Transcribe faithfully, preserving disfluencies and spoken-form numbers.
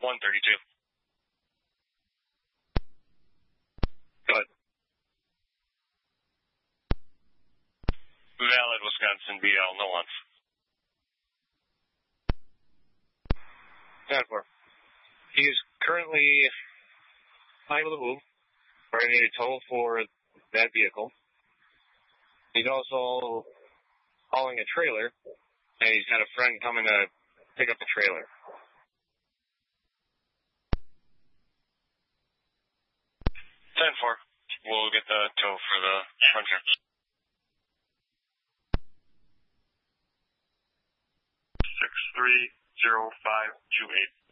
one thirty-two. Good. Valid Wisconsin B L, no ones. ten four. He is currently able to move, ready to tow for that vehicle. He's also hauling a trailer, and he's got a friend coming to pick up the trailer. ten four. We'll get the tow for the Frontier. six three zero five two eight.